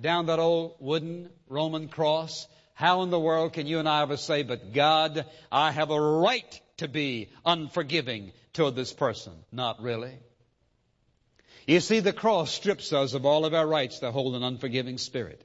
down that old wooden Roman cross, how in the world can you and I ever say, but God, I have a right to be unforgiving toward this person? Not really. You see, the cross strips us of all of our rights to hold an unforgiving spirit.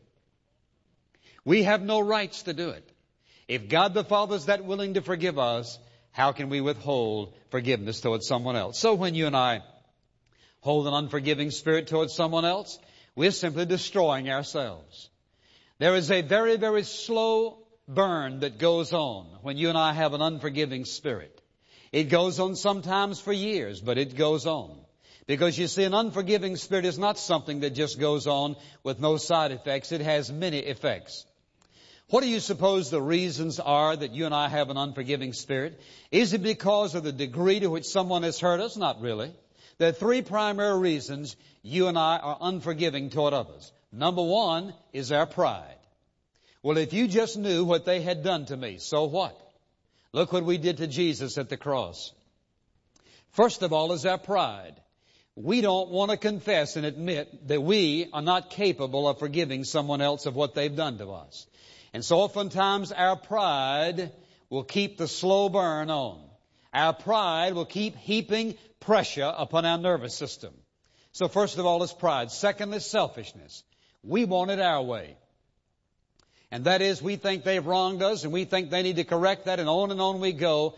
We have no rights to do it. If God the Father is that willing to forgive us, how can we withhold forgiveness towards someone else? So when you and I hold an unforgiving spirit towards someone else, we're simply destroying ourselves. There is a very, very slow burn that goes on when you and I have an unforgiving spirit. It goes on sometimes for years, but it goes on. Because you see, an unforgiving spirit is not something that just goes on with no side effects. It has many effects. What do you suppose the reasons are that you and I have an unforgiving spirit? Is it because of the degree to which someone has hurt us? Not really. There are three primary reasons you and I are unforgiving toward others. Number one is our pride. Well, if you just knew what they had done to me, so what? Look what we did to Jesus at the cross. First of all is our pride. We don't want to confess and admit that we are not capable of forgiving someone else of what they've done to us. And so oftentimes our pride will keep the slow burn on. Our pride will keep heaping pressure upon our nervous system. So first of all is pride. Second is selfishness. We want it our way. And that is, we think they've wronged us and we think they need to correct that, and on we go.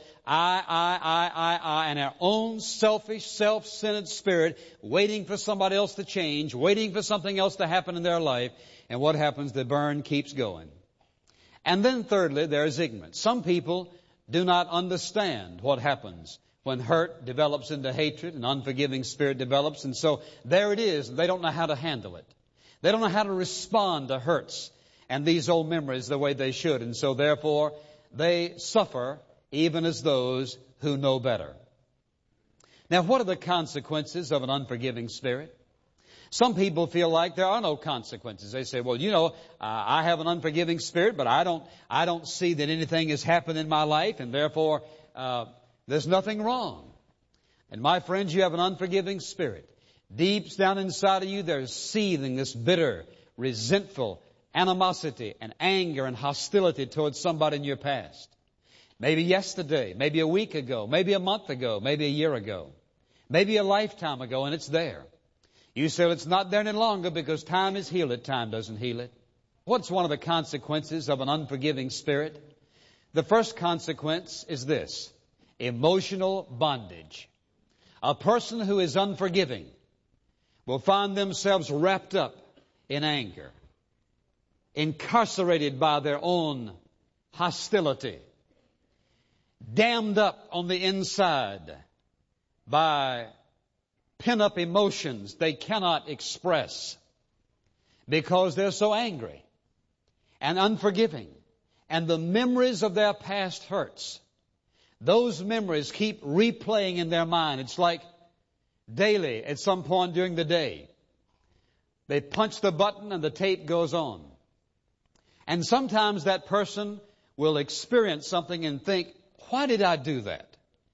I, and our own selfish, self-centered spirit waiting for somebody else to change, waiting for something else to happen in their life. And what happens? The burn keeps going. And then thirdly, there is ignorance. Some people do not understand what happens when hurt develops into hatred and unforgiving spirit develops. And so there it is. They don't know how to handle it. They don't know how to respond to hurts and these old memories the way they should. And so therefore, they suffer even as those who know better. Now, what are the consequences of an unforgiving spirit? Some people feel like there are no consequences. They say, well, I have an unforgiving spirit, but I don't see that anything has happened in my life, and therefore there's nothing wrong. And my friends, you have an unforgiving spirit. Deep down inside of you, there's seething this bitter, resentful animosity and anger and hostility towards somebody in your past. Maybe yesterday, maybe a week ago, maybe a month ago, maybe a year ago, maybe a lifetime ago, and it's there. You say, well, it's not there any longer because time has healed it. Time doesn't heal it. What's one of the consequences of an unforgiving spirit? The first consequence is this: emotional bondage. A person who is unforgiving will find themselves wrapped up in anger, incarcerated by their own hostility, dammed up on the inside by pent-up emotions they cannot express because they're so angry and unforgiving. And the memories of their past hurts, those memories keep replaying in their mind. It's like daily, at some point during the day, they punch the button and the tape goes on. And sometimes that person will experience something and think, why did I do that?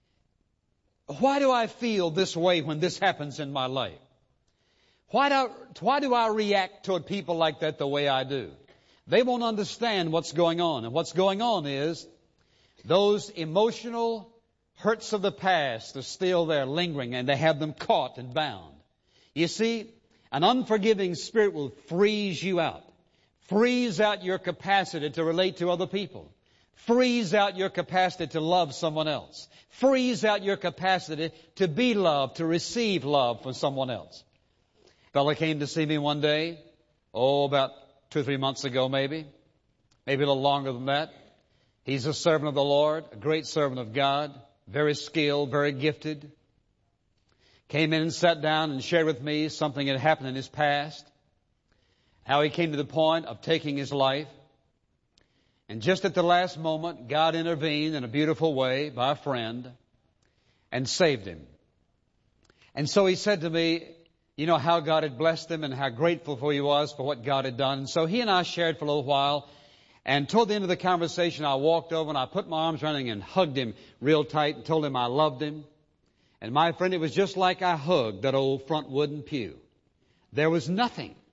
Why do I feel this way when this happens in my life? Why do I react toward people like that the way I do? They won't understand what's going on. And what's going on is those emotional hurts of the past are still there lingering, and they have them caught and bound. You see, an unforgiving spirit will freeze you out. Freeze out your capacity to relate to other people. Freeze out your capacity to love someone else. Freeze out your capacity to be loved, to receive love from someone else. A fellow came to see me one day, about 2 or 3 months ago maybe a little longer than that. He's a servant of the Lord, a great servant of God, very skilled, very gifted. Came in and sat down and shared with me something that had happened in his past, how he came to the point of taking his life. And just at the last moment, God intervened in a beautiful way by a friend and saved him. And so he said to me, how God had blessed him and how grateful he was for what God had done. And so he and I shared for a little while. And toward the end of the conversation, I walked over and I put my arms around him and hugged him real tight and told him I loved him. And my friend, it was just like I hugged that old front wooden pew. There was nothing